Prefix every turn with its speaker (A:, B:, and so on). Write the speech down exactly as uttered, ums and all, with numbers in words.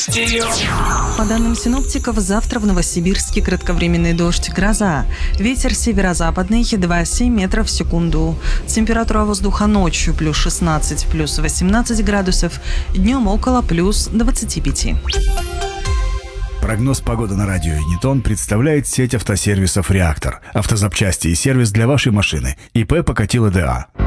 A: По данным синоптиков, завтра в Новосибирске кратковременный дождь, гроза. Ветер северо-западный два целых семь метров в секунду. Температура воздуха ночью плюс шестнадцать, плюс восемнадцать градусов, днем около плюс двадцати пяти.
B: Прогноз погоды на радио «Юнитон» представляет сеть автосервисов «Реактор». Автозапчасти и сервис для вашей машины. ИП Покатило ДА.